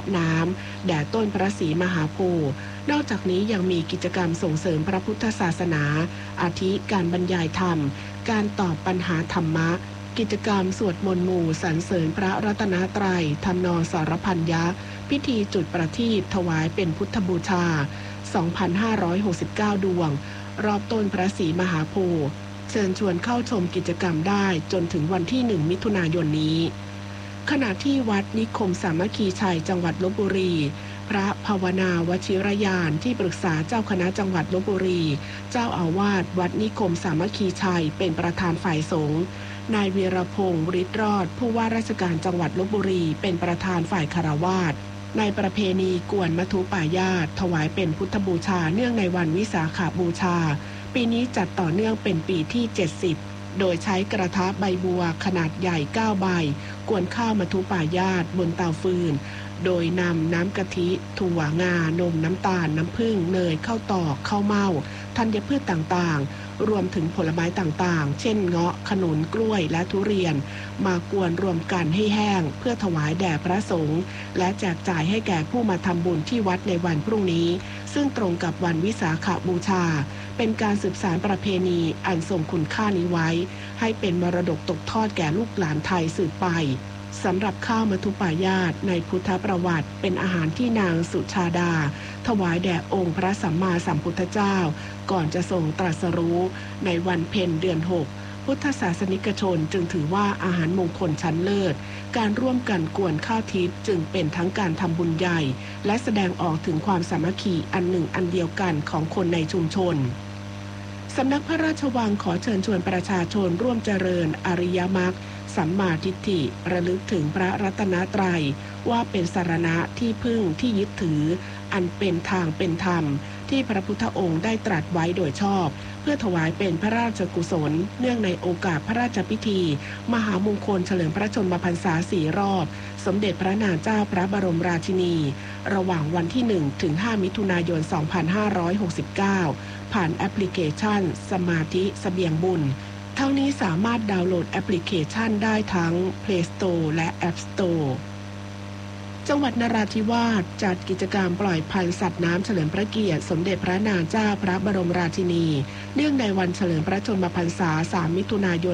น้ำแด่ต้นพระศรีมหาโพธิ์นอกจากนี้ยังมีกิจกรรมส่งเสริมพระพุทธศาสนาอาทิการบรรยายธรรมการตอบปัญหาธรรมะกิจกรรมสวดมนต์หมู่สรรเสริญพระรัตนตรัยทำนองสรพัญญะพิธีจุดประทีปถวายเป็นพุทธบูชา 2,569 ดวงรอบต้นพระศรีมหาโพธิ์เชิญชวนเข้าชมกิจกรรมได้จนถึงวันที่ 1 มิถุนายนนี้ขณะที่วัดนิคมสามัคคีชัยจังหวัดลพบุรีพระภาวนาวชิรยานที่ปรึกษาเจ้าคณะจังหวัดลพบุรีเจ้าอาวาสวัดนิคมสามัคคีชัยเป็นประธานฝ่ายสงฆ์นายวีรพงษ์ฤทธิ์รอดผู้ว่าราชการจังหวัดลพบุรีเป็นประธานฝ่ายคฤหัสถ์ในประเพณีกวนมัทุปายาตถวายเป็นพุทธบูชาเนื่องในวันวิสาขบูชาปีนี้จัดต่อเนื่องเป็นปีที่ 70โดยใช้กระทะใบบัวขนาดใหญ่9ใบกวนข้าวมัทุปายาตบนเตาฟืนโดยนำน้ำกะทิถั่วงานมน้ำตาลน้ำผึ้งเนยข้าวตอกข้าวเม่าธัญพืชต่างๆรวมถึงผลไม้ต่างๆเช่นเงาะขนุนกล้วยและทุเรียนมากวนรวมกันให้แห้งเพื่อถวายแด่พระสงฆ์และแจกจ่ายให้แก่ผู้มาทำบุญที่วัดในวันพรุ่งนี้ซึ่งตรงกับวันวิสาขบูชาเป็นการสืบสานประเพณีอันทรงคุณค่านี้ไว้ให้เป็นมรดกตกทอดแก่ลูกหลานไทยสืบไปสำหรับข้าวมัทุปายาตในพุทธประวัติเป็นอาหารที่นางสุชาดาถวายแด่องค์พระสัมมาสัมพุทธเจ้าก่อนจะทรงตรัสรู้ในวันเพ็ญเดือน 6พุทธศาสนิกชนจึงถือว่าอาหารมงคลชั้นเลิศการร่วมกันกวนข้าวทิพย์จึงเป็นทั้งการทำบุญใหญ่และแสดงออกถึงความสามัคคีอันหนึ่งอันเดียวกันของคนในชุมชนสำนักพระราชวังขอเชิญชวนประชาชนร่วมเจริญอริยมรรคสัมมาทิฏฐิระลึกถึงพระรัตนตรัยว่าเป็นสรณะที่พึ่งที่ยึดถืออันเป็นทางเป็นธรรมที่พระพุทธองค์ได้ตรัสไว้โดยชอบเพื่อถวายเป็นพระราชกุศลเนื่องในโอกาสพระราชพิธีมหามงคลเฉลิมพระชนมพรรษา4รอบสมเด็จพระนางเจ้าพระบรมราชินีระหว่างวันที่1ถึง5มิถุนายน2569ผ่านแอปพลิเคชันสมาธิเสบียงบุญทั้งนี้สามารถดาวน์โหลดแอปพลิเคชันได้ทั้ง Play Store และ App Store จังหวัดนราธิวาสจัดกิจกรรมปล่อยพันธุ์สัตว์น้ำเฉลิมพระเกียรติสมเด็จพระนางเจ้าพระบรมราชินีเนื่องในวันเฉลิมพระชนมพรรษา3มิถุนายน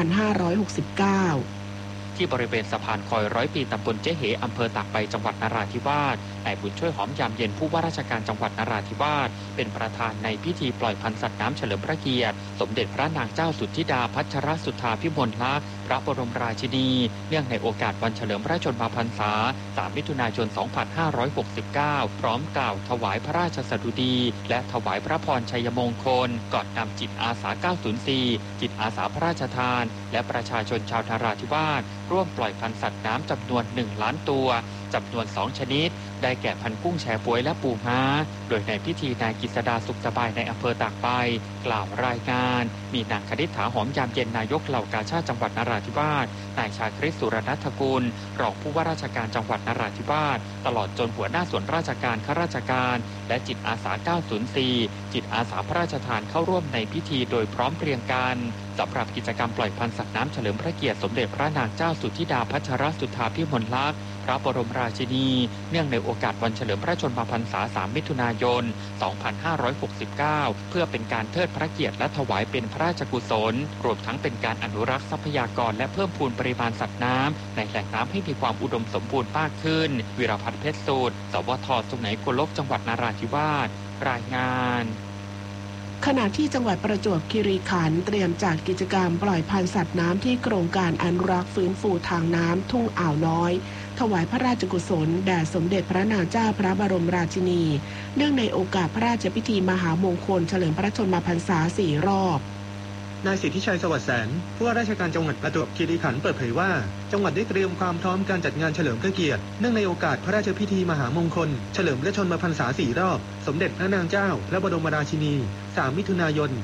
2569 ที่บริเวณสะพานคอย100 ปีตำบลเจ๊เหอำเภอตากใบจังหวัดนราธิวาสนายบุญช่วยหอมยามเย็นผู้ว่าราชการจังหวัดนราธิวาสเป็นประธานในพิธีปล่อยพันธุ์สัตว์น้ำเฉลิมพระเกียรติสมเด็จพระนางเจ้าสุทธิดาพัชรสุธาภิมลลักษณ์พระบรมราชินีเนื่องในโอกาสวันเฉลิมพระชนมพรรษา3มิถุนายน2569พร้อมกล่าวถวายพระราชสดุดีและถวายพระพรชัยมงคลก่อนนำจิตอาสา904จิตอาสาพระราชทานและประชาชนชาวนราธิวาสร่วมปล่อยพันธุ์สัตว์น้ำจำนวน1 ล้านตัวจำนวน2ชนิดได้แก่พันธุ์กุ้งแชบ๊วยและปูม้าโดยในพิธีนายกฤษดาสุขสบายในอำเภอตากใบกล่าวรายงานมีนางคณิษฐาหอมยามเย็นนายกเหล่ากาชาดจังหวัดนราธิวาสนายชาคริสสุรนัฐกุลรองผู้ว่าราชการจังหวัดนราธิวาสตลอดจนหัวหน้าส่วนราชการข้าราชการและจิตอาสา904จิตอาสาพระราชทานเข้าร่วมในพิธีโดยพร้อมเพรียงกันสำหรับกิจกรรมปล่อยพันธุ์สัตว์น้ำเฉลิมพระเกียรติสมเด็จพระนางเจ้าสุทธิดาพัชรสุธาภิมลลักษณ์พระบรมราชินีเนื่องในโอกาสวันเฉลิมพระชนมพรรษา3มิถุนายน2569เพื่อเป็นการเทิดพระเกียรติและถวายเป็นพระราชกุศลรวมทั้งเป็นการอนุรักษ์ทรัพยากรและเพิ่มพูนปริมาณสัตว์น้ำในแหล่งน้ำให้มีความอุดมสมบูรณ์มากขึ้นวิรพัฒน์เพชรสูตรสวท.สุไหงโกลกจังหวัดนราธิวาสรายงานขณะที่จังหวัดประจวบคีรีขันธ์เตรียมจัดกิจกรรมปล่อยพันธุ์สัตว์น้ำที่โครงการอนุรักษ์ฟื้นฟูทางน้ำทุ่งอ่าวน้อยถวายพระราชกุศลแด่สมเด็จพระนางเจ้าพระบรมราชินีเนื่องในโอกาสพระราชพิธีมหามงคลเฉลิมพระชนมพรรษา4รอบนายสิทธิชัยสวัสดิ์แสนผู้ว่าราชการจังหวัดประจวบคีรีขันธ์เปิดเผยว่าจังหวัดได้เตรียมความพร้อมการจัดงานเฉลิมพระเกียรติเนื่องในโอกาสพระราชพิธีมหามงคลเฉลิมพระชนมพรรษา4รอบสมเด็จพระนางเจ้าพระบรมราชินี3มิถุนายน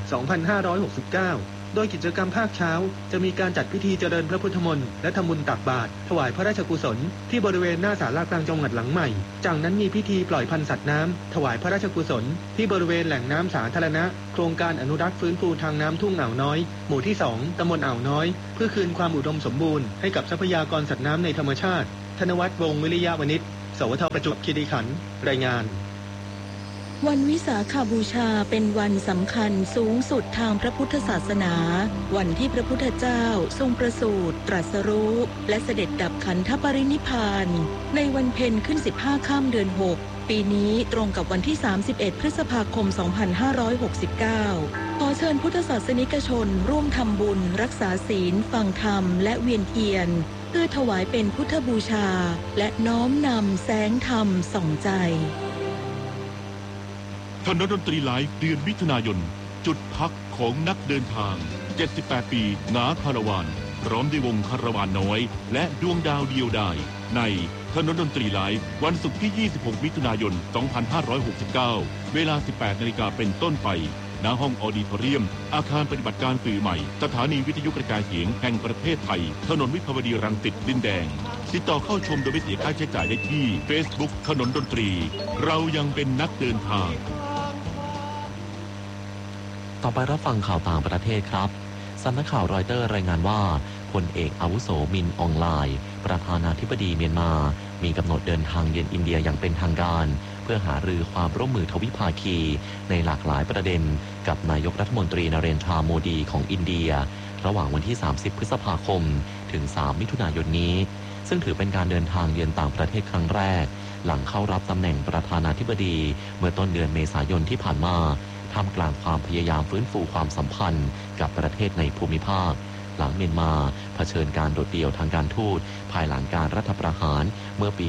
2569โดยกิจกรรมภาคเช้าจะมีการจัดพิธีเจริญพระพุทธมนต์และทำบุญตักบาตรถวายพระราชกุศลที่บริเวณหน้าศาลากลางจังหวัดหลังใหม่จากนั้นมีพิธีปล่อยพันธุ์สัตว์น้ำถวายพระราชกุศลที่บริเวณแหล่งน้ำสาธารณะโครงการอนุรักษ์ฟื้นฟูทางน้ำทุ่งอ่าวน้อยหมู่ที่2ตำบลอ่าวน้อยเพื่อคืนความอุดมสมบูรณ์ให้กับทรัพยากรสัตว์น้ำในธรรมชาติธนวัฒน์วงศ์วิริยะวณิชสวทประจวบคีรีขันธ์รายงานวันวิสาขบูชาเป็นวันสำคัญสูงสุดทางพระพุทธศาสนา วันที่พระพุทธเจ้าทรงประสูติตรัสรู้และเสด็จดับขันธปรินิพพานในวันเพ็ญขึ้น15ค่ำเดือน6ปีนี้ตรงกับวันที่31พฤษภาคม2569ขอเชิญพุทธศาสนิกชนร่วมทำบุญรักษาศีลฟังธรรมและเวียนเทียนเพื่อถวายเป็นพุทธบูชาและน้อมนำแสงธรรมส่องใจคณะดนตรีไลฟ์เดือนมิถุนายนจุดพักของนักเดินทาง78ปีหนาคาราวานพร้อมด้วยวงคาราวานน้อยและดวงดาวเดียวดายในคณะดนตรีไลฟ์วันศุกร์ที่26มิถุนายน2569เวลา 18 นาฬิกาเป็นต้นไปณห้องออดิทอเรียมอาคารปฏิบัติการสื่อใหม่สถานีวิทยุกระจายเสียงแห่งประเทศไทยถนนวิภาวดีรังสิตดินแดงติดต่อเข้าชมโดยไม่เสียค่าใช้จ่ายได้ที่ Facebook ถนนดนตรีเรายังเป็นนักเดินทางต่อไปรับฟังข่าวต่างประเทศครับสำนักข่าวรอยเตอร์รายงานว่าพลเอกอาวุโสมินอองไลน์ประธานาธิบดีเมียนมามีกำหนดเดินทางเยือนอินเดียอย่างเป็นทางการเพื่อหารือความร่วมมือทวิภาคีในหลากหลายประเด็นกับนายกรัฐมนตรีนเรนทราโมดีของอินเดียระหว่างวันที่30พฤษภาคมถึง3มิถุนายนนี้ซึ่งถือเป็นการเดินทางเยือนต่างประเทศครั้งแรกหลังเข้ารับตำแหน่งประธานาธิบดีเมื่อต้นเดือนเมษายนที่ผ่านมาท่ามกลางความพยายามฟื้นฟูความสัมพันธ์กับประเทศในภูมิภาคหลังเมียนมาเผชิญการโดดเดี่ยวทางการทูตภายหลังการรัฐประหารเมื่อปี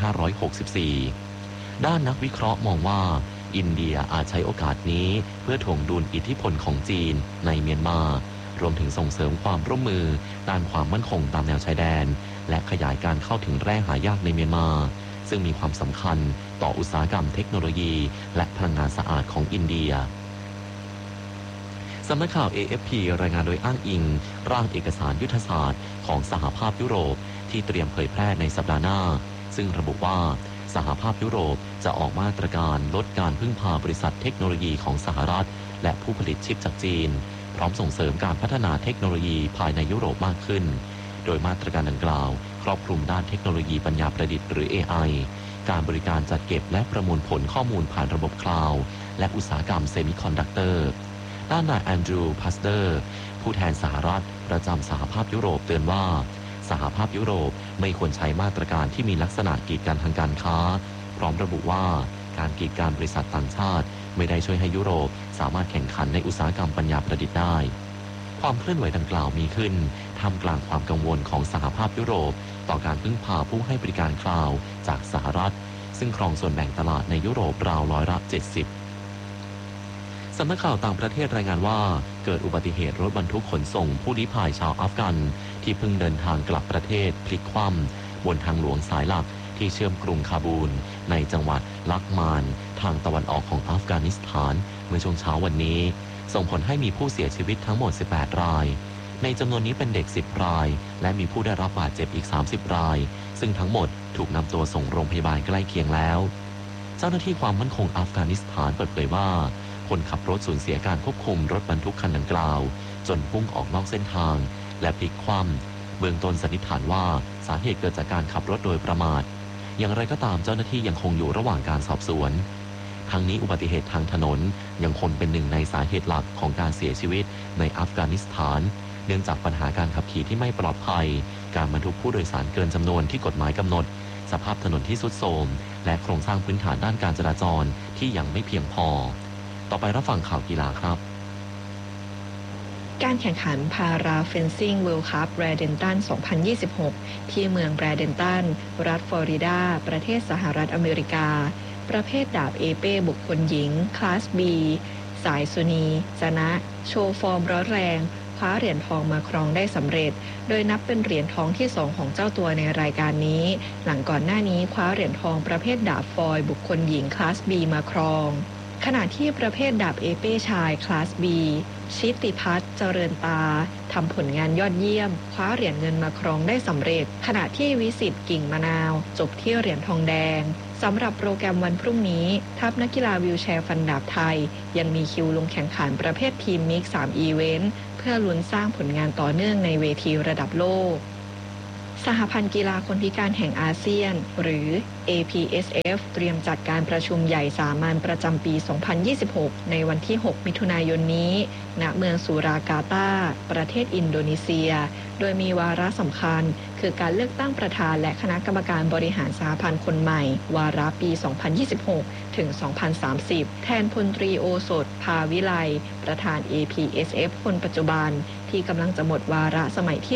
2564 ด้านนักวิเคราะห์มองว่าอินเดียอาจใช้โอกาสนี้เพื่อถ่วงดุลอิทธิพลของจีนในเมียนมารวมถึงส่งเสริมความร่วมมือด้านความมั่นคงตามแนวชายแดนและขยายการเข้าถึงแร่หายากในเมียนมาซึ่งมีความสำคัญต่ออุตสาหกรรมเทคโนโลยีและพลังงานสะอาดของอินเดียสำนักข่าว AFP รายงานโดยอ้างอิงร่างเอกสารยุทธศาสตร์ของสหภาพยุโรปที่เตรียมเผยแพร่ในสัปดาห์หน้าซึ่งระบุว่าสหภาพยุโรปจะออกมาตรการลดการพึ่งพาบริษัทเทคโนโลยีของสหรัฐและผู้ผลิตชิปจากจีนพร้อมส่งเสริมการพัฒนาเทคโนโลยีภายในยุโรปมากขึ้นโดยมาตรการดังกล่าวครอบคลุมด้านเทคโนโลยีปัญญาประดิษฐ์หรือ AI การบริการจัดเก็บและประมวลผลข้อมูลผ่านระบบคลาวด์และอุตสาหกรรมเซมิคอนดักเตอร์ด้านนายแอนดรูว์ พาสเตอร์ผู้แทนสหรัฐประจำสหภาพยุโรปเตือนว่าสหภาพยุโรปไม่ควรใช้มาตรการที่มีลักษณะกีดกันทางการค้าพร้อมระบุว่าการกีดกันบริษัทต่างชาติไม่ได้ช่วยให้ยุโรปสามารถแข่งขันในอุตสาหกรรมปัญญาประดิษฐ์ได้ความเคลื่อนไหวดังกล่าวมีขึ้นท่ามกลางความกังวลของสหภาพยุโรปต่อการพึ่งพาผู้ให้บริการคลาวด์จากสหรัฐซึ่งครองส่วนแบ่งตลาดในยุโรปราว70%สำนักข่าวต่างประเทศรายงานว่าเกิดอุบัติเหตุรถบรรทุกขนส่งผู้ลี้ภัยชาวอัฟกันที่เพิ่งเดินทางกลับประเทศพลิกคว่ำบนทางหลวงสายหลักที่เชื่อมกรุงคาบูลในจังหวัดลักมานทางตะวันออกของอัฟกานิสถานเมื่อช่วงเช้าวันนี้ส่งผลให้มีผู้เสียชีวิตทั้งหมด18รายในจำนวนนี้เป็นเด็ก10รายและมีผู้ได้รับบาดเจ็บอีก30รายซึ่งทั้งหมดถูกนำตัวส่งโรงพยาบาลใกล้เคียงแล้วเจ้าหน้าที่ความมั่นคงอัฟกานิสถานเปิดเผยว่าคนขับรถสูญเสียการควบคุมรถบรรทุกคันดังกล่าวจนพุ่งออกนอกเส้นทางและพลิกคว่ำเบื้องต้นสันนิษฐานว่าสาเหตุเกิดจากการขับรถโดยประมาทอย่างไรก็ตามเจ้าหน้าที่ยังคงอยู่ระหว่างการสอบสวนทั้งนี้อุบัติเหตุทางถนนยังคงเป็นหนึ่งในสาเหตุหลักของการเสียชีวิตในอัฟกานิสถานเนื่องจากปัญหาการขับขี่ที่ไม่ปลอดภัยการบรรทุกผู้โดยสารเกินจำนวนที่กฎหมายกำหนดสภาพถนนที่ทรุดโทรมและโครงสร้างพื้นฐานด้านการจราจรที่ยังไม่เพียงพอต่อไปรับฟังข่าวกีฬาครับการแข่งขันพาราเฟนซิ่งเวิลด์คัพแบรเดนตัน 2026 ที่เมืองแบรเดนตันรัฐฟลอริดาประเทศสหรัฐอเมริกาประเภทดาบเอเป้บุคคลหญิงคลาส B สายสุนีชนะโชว์ฟอร์มร้อนแรงคว้าเหรียญทองมาครองได้สำเร็จโดยนับเป็นเหรียญทองที่2ของเจ้าตัวในรายการนี้หลังก่อนหน้านี้คว้าเหรียญทองประเภทดาบฟอยล์บุคคลหญิงคลาส B มาครองขณะที่ประเภทดาบเอเป้ชายคลาส B ชิติพัฒน์เจริญตาทำผลงานยอดเยี่ยมคว้าเหรียญเงินมาครองได้สำเร็จขณะที่วิสิตกิ่งมะนาวจบที่เหรียญทองแดงสำหรับโปรแกรมวันพรุ่งนี้ทัพนักกีฬาวีลแชร์ฟันดาบไทยยังมีคิวลงแข่งขันประเภททีมมิกซ์3อีเวนต์เพื่อลุ้นสร้างผลงานต่อเนื่องในเวทีระดับโลกสหพันธ์กีฬาคนพิการแห่งอาเซียนหรือ APSF เตรียมจัดการประชุมใหญ่สามัญประจำปี 2026 ในวันที่ 6 มิถุนายนนี้ณเมืองสุรากาตาประเทศอินโดนีเซียโดยมีวาระสำคัญคือการเลือกตั้งประธานและคณะกรรมการบริหารสหพันธ์คนใหม่วาระปี 2026 ถึง 2030 แทนพลตรีโอสถ ภาวิไลประธาน APSF คนปัจจุบันที่กำลังจะหมดวาระสมัยที่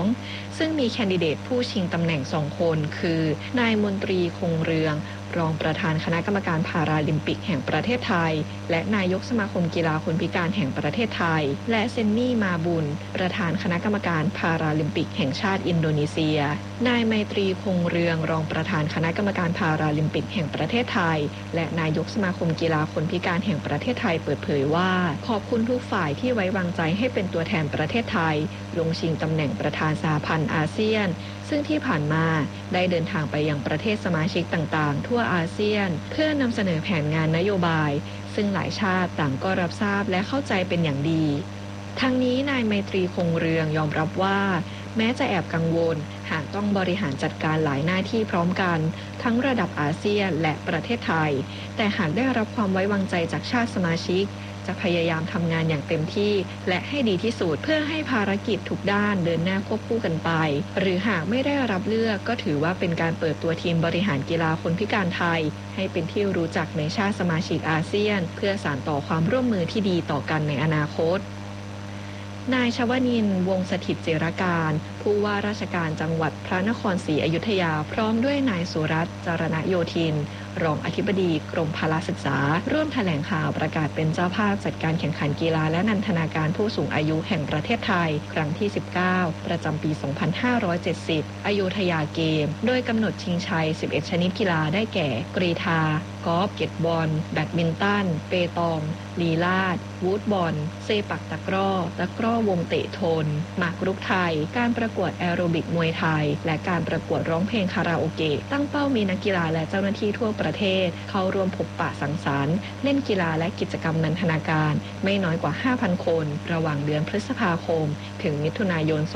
2 ซึ่งมีแคนดิเดตผู้ชิงตำแหน่ง 2 คนคือนายมนตรีคงเรืองรองประธานคณะกรรมการพาราลิมปิกแห่งประเทศไทยและนายกสมาคมกีฬาคนพิการแห่งประเทศไทยและเซนนี่มาบุญประธานคณะกรรมการพาราลิมปิกแห่งชาติอินโดนีเซียนายไมตรีคงเรืองรองประธานคณะกรรมการพาราลิมปิกแห่งประเทศไทยและนายกสมาคมกีฬาคนพิการแห่งประเทศไทยเปิดเผยว่าขอบคุณทุกฝ่ายที่ไว้วางใจให้เป็นตัวแทนประเทศไทยลงชิงตำแหน่งประธานสหพันธ์อาเซียนซึ่งที่ผ่านมาได้เดินทางไปยังประเทศสมาชิกต่างๆทั่วอาเซียนเพื่อนำเสนอแผนงานนโยบายซึ่งหลายชาติต่างก็รับทราบและเข้าใจเป็นอย่างดีทั้งนี้นายไมตรีคงเรืองยอมรับว่าแม้จะแอบกังวลหากต้องบริหารจัดการหลายหน้าที่พร้อมกันทั้งระดับอาเซียนและประเทศไทยแต่หากได้รับความไว้วางใจจากชาติสมาชิกจะพยายามทำงานอย่างเต็มที่และให้ดีที่สุดเพื่อให้ภารกิจทุกด้านเดินหน้าควบคู่กันไปหรือหากไม่ได้รับเลือกก็ถือว่าเป็นการเปิดตัวทีมบริหารกีฬาคนพิการไทยให้เป็นที่รู้จักในชาติสมาชิกอาเซียนเพื่อสานต่อความร่วมมือที่ดีต่อกันในอนาคตนายชวนินทร์ วงศ์สถิตเจรการผู้ว่าราชการจังหวัดพระนครศรีอยุธยาพร้อมด้วยนายสุรัตน์ จรณโยธินรองอธิบดีกรมพละศึกษาร่วมแถลงข่าวประกาศเป็นเจ้าภาพจัดการแข่งขันกีฬาและนันทนาการผู้สูงอายุแห่งประเทศไทยครั้งที่ 19 ประจำปี 2570 อยุธยาเกมโดยกำหนดชิงชัย 11 ชนิดกีฬาได้แก่กรีฑากอล์ฟเก็ตบอลแบดมินตันเปตองลีลาดวูดบอลเซปักตะกร้อวงเตะทนหมากรุกไทยการประกวดแอโรบิกมวยไทยและการประกวดร้องเพลงคาราโอเกะตั้งเป้ามีนักกีฬาและเจ้าหน้าที่ทั่วประเทศเข้าร่วมพบปะสังสรรค์เล่นกีฬาและกิจกรรมนันทนาการไม่น้อยกว่า 5,000 คนระหว่างเดือนพฤษภาคมถึงมิถุนายน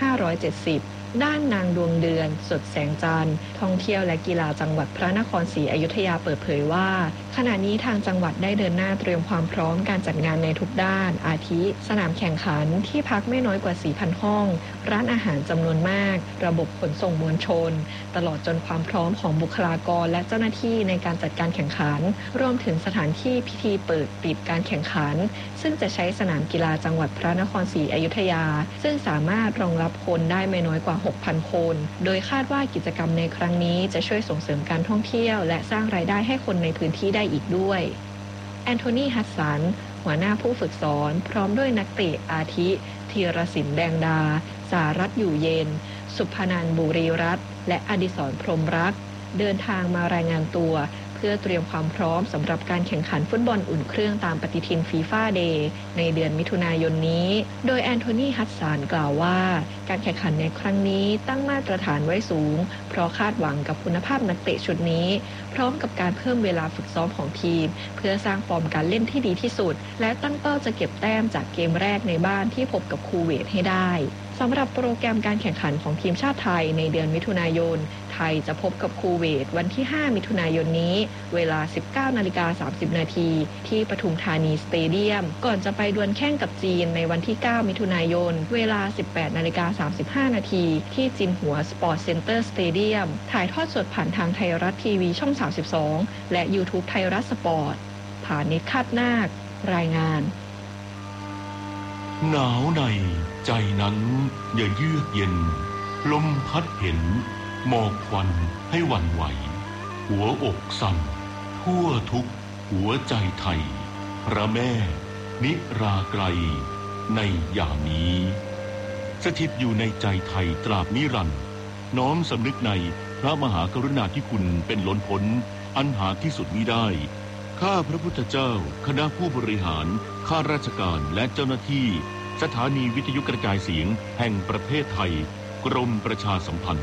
2570 ด้านนางดวงเดือนสดแสงจันทร์ท่องเที่ยวและกีฬาจังหวัดพระนครศรีอยุธยาเปิดเผยว่าขณะนี้ทางจังหวัดได้เดินหน้าเตรียมความพร้อมการจัดงานในทุกด้านอาทิสนามแข่งขันที่พักไม่น้อยกว่า 4,000 ห้องร้านอาหารจำนวนมากระบบขนส่งมวลชนตลอดจนความพร้อมของบุคลากรและเจ้าหน้าที่ในการจัดการแข่งขันรวมถึงสถานที่พิธีเปิดปิดการแข่งขันซึ่งจะใช้สนามกีฬาจังหวัดพระนครศรีอยุธยาซึ่งสามารถรองรับคนได้ไม่น้อยกว่า 6,000 คนโดยคาดว่ากิจกรรมในครั้งนี้จะช่วยส่งเสริมการท่องเที่ยวและสร้างรายได้ให้คนในพื้นที่ได้อีกด้วยแอนโทนี ฮัดสันหัวหน้าผู้ฝึกสอนพร้อมด้วยนักเตะอาทิธีรศิลป์แดงดาสารัตน์อยู่เย็นสุพนันท์บุรีรัตน์และอดิศรพรหมรักเดินทางมารายงานตัวเพื่อเตรียมความพร้อมสำหรับการแข่งขันฟุตบอลอุ่นเครื่องตามปฏิทินฟีฟ่าเดย์ในเดือนมิถุนายนนี้โดยแอนโทนี ฮัดสันกล่าวว่าการแข่งขันในครั้งนี้ตั้งมาตรฐานไว้สูงเพราะคาดหวังกับคุณภาพนักเตะชุดนี้พร้อมกับการเพิ่มเวลาฝึกซ้อมของทีมเพื่อสร้างฟอร์มการเล่นที่ดีที่สุดและตั้งเป้าจะเก็บแต้มจากเกมแรกในบ้านที่พบกับคูเวตให้ได้สำหรับโปรแกรมการแข่งขันของทีมชาติไทยในเดือนมิถุนายนไทยจะพบกับคูเวตวันที่ 5 มิถุนายนนี้เวลา 19:30 น.ที่ปทุมธานีสเตเดียมก่อนจะไปดวลแข่งกับจีนในวันที่ 9 มิถุนายนเวลา 18:35 น.ที่จินหัวสปอร์ตเซ็นเตอร์สเตเดียมถ่ายทอดสดผ่านทางไทยรัฐทีวีช่อง 32 และ YouTube ไทยรัฐสปอร์ตผานิช คาดนาครายงานหนาวในใจนั้นอย่าเยือกเย็นลมพัดเห็นหมอกควันให้หวั่นไหวหัวอกสั่นทั่วทุกหัวใจไทยพระแม่นิราไกลในยามนี้สถิตอยู่ในใจไทยตราบนิรันดร์น้อมสำนึกในพระมหากรุณาธิคุณเป็นล้นพ้นอันหาที่สุดมิได้ข้าพระพุทธเจ้าคณะผู้บริหารข้าราชการและเจ้าหน้าที่สถานีวิทยุกระจายเสียงแห่งประเทศไทยกรมประชาสัมพันธ์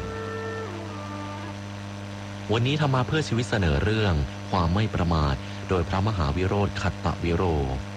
วันนี้ธรรมะเพื่อชีวิตเสนอเรื่องความไม่ประมาทโดยพระมหาวิโรธขัตตวิโร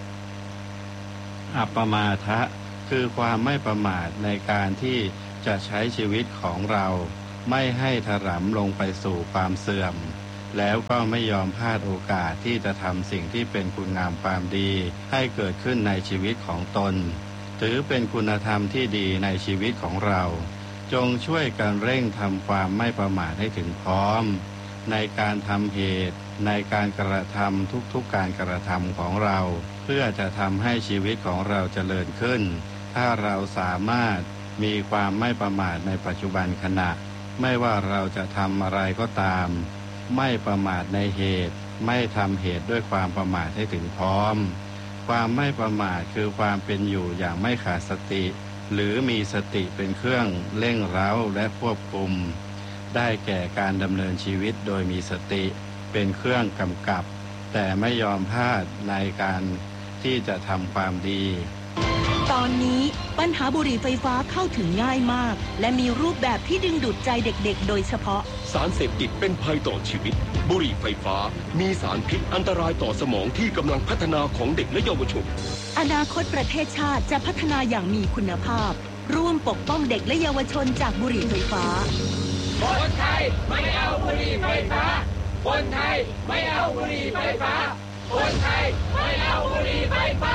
อัปปมาทะคือความไม่ประมาทในการที่จะใช้ชีวิตของเราไม่ให้ถลำลงไปสู่ความเสื่อมแล้วก็ไม่ยอมพลาดโอกาสที่จะทำสิ่งที่เป็นคุณงามความดีให้เกิดขึ้นในชีวิตของตนถือเป็นคุณธรรมที่ดีในชีวิตของเราจงช่วยกันเร่งทำความไม่ประมาทให้ถึงพร้อมในการทำเหตุในการกระทำทุกๆการกระทำของเราเพื่อจะทำให้ชีวิตของเราเจริญขึ้นถ้าเราสามารถมีความไม่ประมาทในปัจจุบันขณะไม่ว่าเราจะทำอะไรก็ตามไม่ประมาทในเหตุไม่ทำเหตุด้วยความประมาทให้ถึงพร้อมความไม่ประมาทคือความเป็นอยู่อย่างไม่ขาดสติหรือมีสติเป็นเครื่องเร่งเร้าและควบคุมได้แก่การดำเนินชีวิตโดยมีสติเป็นเครื่องกำกับแต่ไม่ยอมพลาดในการที่จะทำความดีตอนนี้ปัญหาบุหรี่ไฟฟ้าเข้าถึงง่ายมากและมีรูปแบบที่ดึงดูดใจเด็กๆโดยเฉพาะสารเสพติดเป็นภัยต่อชีวิตบุหรี่ไฟฟ้ามีสารพิษอันตรายต่อสมองที่กำลังพัฒนาของเด็กและเยาวชนอนาคตประเทศชาติจะพัฒนาอย่างมีคุณภาพร่วมปกป้องเด็กและเยาวชนจากบุหรี่ไฟฟ้าคนไทยไม่เอาบุหรี่ไฟฟ้าคนไทยไม่เอาบุหรี่ไฟฟ้าคนไทยไม่เอาบุหรี่ไฟฟ้า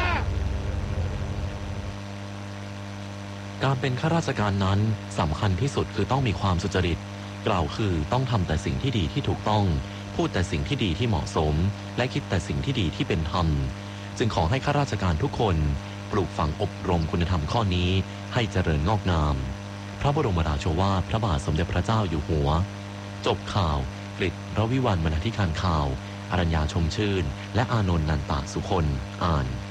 การเป็นข้าราชการนั้นสำคัญที่สุดคือต้องมีความสุจริตกล่าวคือต้องทำแต่สิ่งที่ดีที่ถูกต้องพูดแต่สิ่งที่ดีที่เหมาะสมและคิดแต่สิ่งที่ดีที่เป็นธรรมจึงขอให้ข้าราชการทุกคนปลูกฝังอบรมคุณธรรมข้อนี้ให้เจริญงอกงามพระบรมราโชวาทพระบาทสมเด็จพระเจ้าอยู่หัวจบข่าวกฤษ รวิวรรณ บรรณาธิการข่าวอรัญญาชมชื่นและอานนท์ นันตะสุคนอ่าน